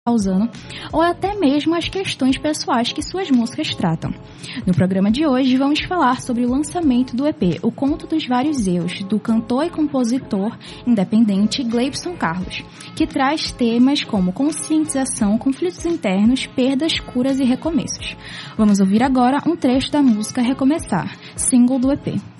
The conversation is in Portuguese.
causando, ou até mesmo as questões pessoais que suas músicas tratam. No programa de hoje vamos falar sobre o lançamento do EP O Conto dos Vários Eus, do cantor e compositor independente Gleibson Carlos, que traz temas como conscientização, conflitos internos, perdas, curas e recomeços. Vamos ouvir agora um trecho da música Recomeçar, single do EP.